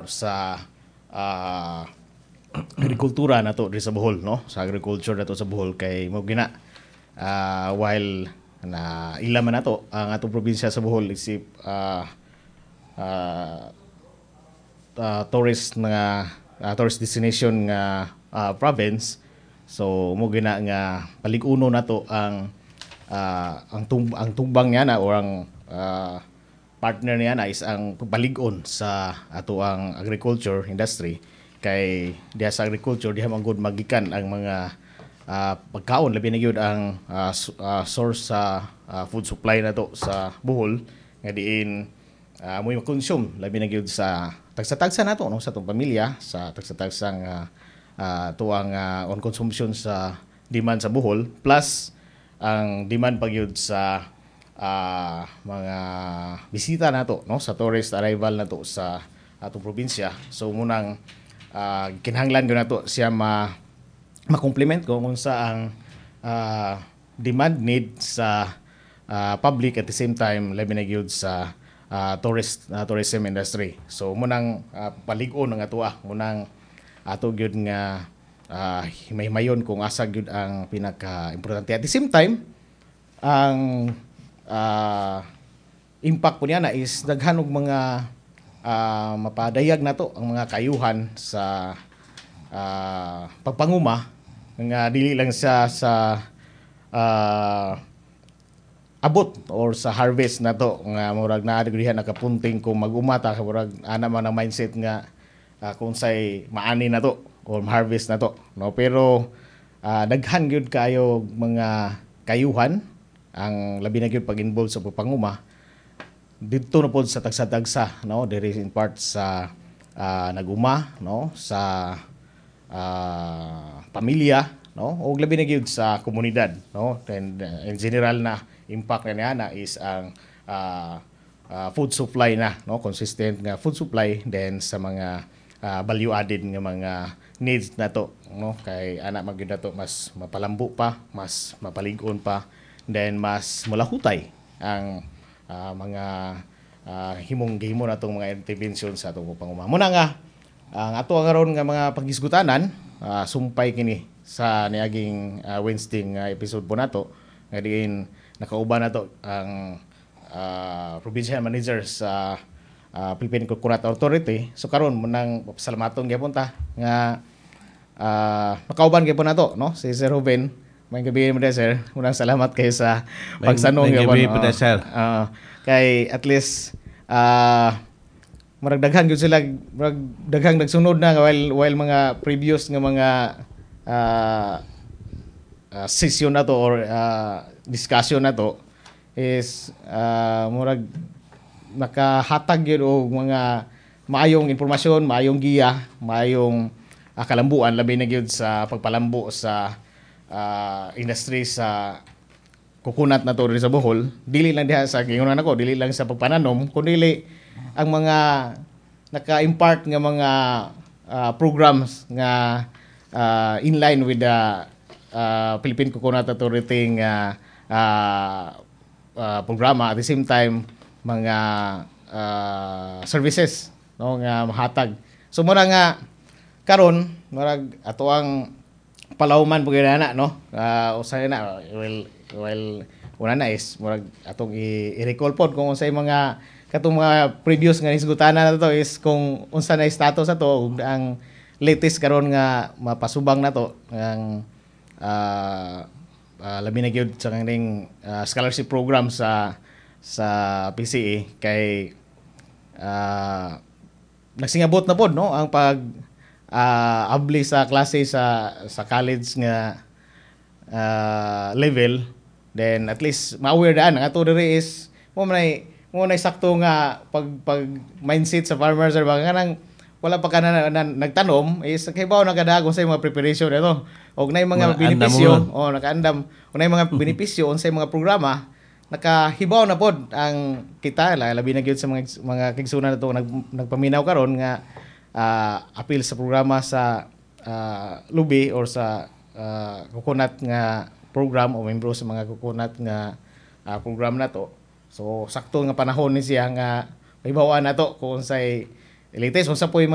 sa agrikultura nato diri sa Bohol, no? Sa agriculture nato sa Bohol kay mo gina while na ila man nato ang atong probinsya sa Bohol isip tourist tourist destination nga province. So mo gina nga paliguno nato ang tugbang niya na o ang partner niya na is ang pagbalig-on sa ato ang agriculture industry kay diha sa agriculture diha man gud magikan ang mga pagkaon labi na gyud ang source sa food supply nato sa Bohol nga diin mo'y makonsume labi na gyud sa tagsa-tagsa nato no sa atong pamilya sa tagsa-tagsang tuang on consumption sa demand sa Bohol plus ang demand pa gyud sa mga bisita nato no sa tourist arrival nato sa atong probinsya. So munang kinahanglan gyud nato siya ma-complement kung unsa ang demand need sa public at the same time labi na gyud sa tourism industry. So munang palig-on ang atoa munang ato gyud nga himay-himayon kung asa gyud ang pinaka-importante. At the same time ang impact po niya na is daghan og mga mapadayag nato ang mga kayuhan sa pagpanguma nga dili lang sa abot or sa harvest nato nga murag naa diha nakapunting kung mag-umata murag ana man ang mindset nga kung say maani nato or harvest nato no, pero daghan gyud kayo mga kayuhan ang labi na gyud pag-involve sa pagpanguma didto na pod sa tagsa-tagsa no diri in part sa naguma no sa pamilya no o labi na gyud sa komunidad no, and in general na impact na is ang food supply na no, consistent nga food supply then sa mga value added nga mga needs nato no kay ana magyud nato mas mapalambo pa mas mapalig-on pa then mas mulahutay ang mga himong-gihimo natong mga intervention sa atong panguma. Muna nga ang ato karon nga mga paghisgutanan sumpay kini sa niaging Wednesday nga episode po nato nga diin nakauban nato ang provincial manager sa Philippine Coconut Authority. So karon munang pasalamaton gyapon ta nga nakauban gyapon nato no si Sir Ruben. May gabi mo sir. Munang salamat kayo sa pagsanong gyapon. May gabi po sir. Kay at least marag daghan gyud sila marag daghang nagsunod na while mga previous nga mga session na to or discussion na to is murag nakahatag yun og mga maayong impormasyon, maayong giya, maayong kalambuan labi na gyud sa pagpalambo sa industry sa coconut na to rin sa Bohol. Dili lang diha sa gingunan nako, dili lang sa pagpananom, kundi ang mga naka-impart nga mga programs nga in line with the Philippine Coconut Authority nga programa at the same time mga services no nga mahatag. So mura nga karon murag ato ang palawman pagina no usay na well una na is murag atong i-recall pod kung unsay mga katong mga previous nga hisgutana na to is kung unsa na status ato ang latest karon nga mapasubang nato ang labi na gyud sa kaning scholarship program sa PCA kay nagsingabot na pod no ang pag abli sa klase sa college nga level, then at least ma-aware daan ang ato diri is mo na sakto nga pag mindset sa farmers or ba nang wala pa ka na nagtanom is kahibaw na kadagong sa mga preparation ito og nay mga benepisyo nakaandam og nay mga benepisyo unsay mga programa nakahibaw na pod ang kita labi na gyud sa mga kigsunan nato nagpaminaw karon nga appeal sa programa sa lubi or sa coconut nga program o membro sa mga coconut nga program nato. So sakto nga panahon ni siya nga mahibawaan nato kung unsay latest unsa po